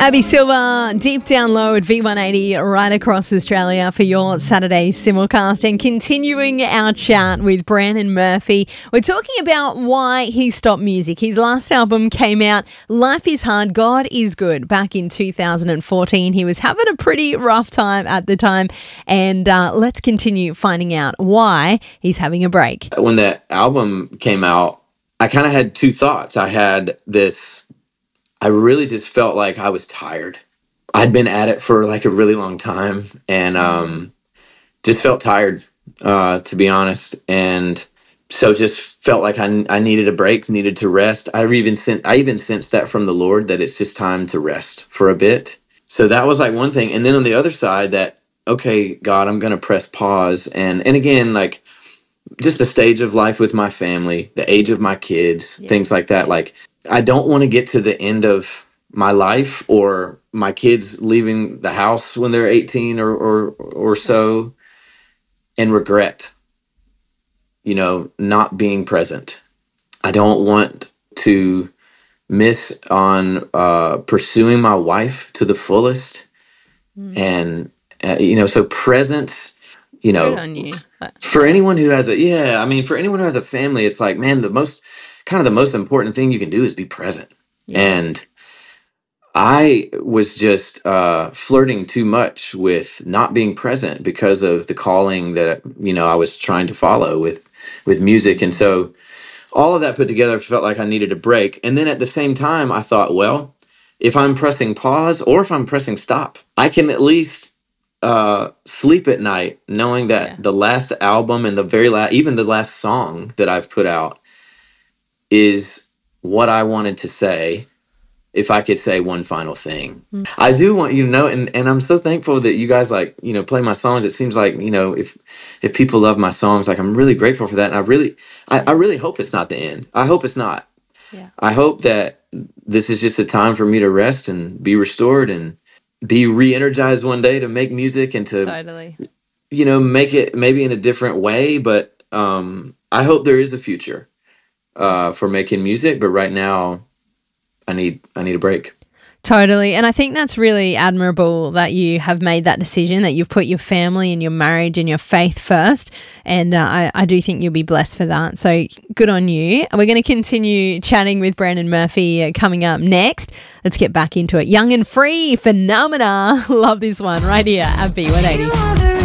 Abby Silver, Deep Down Low at V180 right across Australia for your Saturday simulcast. And continuing our chat with Brandon Murphy, we're talking about why he stopped music. His last album came out, Life is Hard, God is Good, back in 2014. He was having a pretty rough time at the time. And let's continue finding out why he's having a break. When that album came out, I kind of had two thoughts. I really just felt like I was tired. I'd been at it for like a really long time and just felt tired, to be honest. And so just felt like I needed a break, needed to rest. I even sensed that from the Lord, that it's just time to rest for a bit. So that was like one thing. And then on the other side, that, okay, God, I'm going to press pause. And again, like just the stage of life with my family, the age of my kids, things like that. Like, I don't want to get to the end of my life or my kids leaving the house when they're 18 or so and regret, not being present. I don't want to miss on pursuing my wife to the fullest. And, so presence, Good on you. For anyone who has for anyone who has a family, it's like, man, the most important thing you can do is be present. Yeah. And I was just flirting too much with not being present because of the calling that, I was trying to follow with music. And so all of that put together felt like I needed a break. And then at the same time, I thought, well, if I'm pressing pause or if I'm pressing stop, I can at least sleep at night knowing that the last album and even the last song that I've put out is what I wanted to say. If I could say one final thing, I do want you to know, and I'm so thankful that you guys play my songs. It seems like, if people love my songs, like I'm really grateful for that. And I really hope it's not the end. I hope it's not. Yeah. I hope that this is just a time for me to rest and be restored and be re-energized one day to make music and to, make it maybe in a different way. But I hope there is a future for making music. But right now, I need a break. Totally. And I think that's really admirable that you have made that decision, that you've put your family and your marriage and your faith first. And I do think you'll be blessed for that. So good on you. And we're going to continue chatting with Brandon Murphy coming up next. Let's get back into it. Young and Free, Phenomena. Love this one right here at B180.